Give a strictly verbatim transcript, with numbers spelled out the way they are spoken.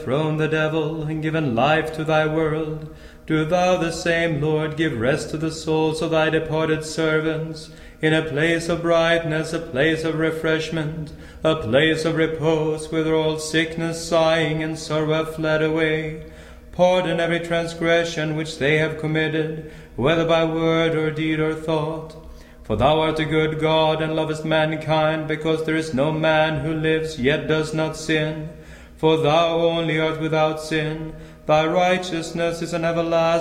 overthrown the devil, and given life to thy world, do thou the same, Lord, give rest to the souls of thy departed servants, in a place of brightness, a place of refreshment, a place of repose, whither all sickness, sighing, and sorrow have fled away. Pardon every transgression which they have committed, whether by word or deed or thought. For thou art a good God, and lovest mankind, because there is no man who lives yet does not sin. For thou only art without sin, thy righteousness is an everlasting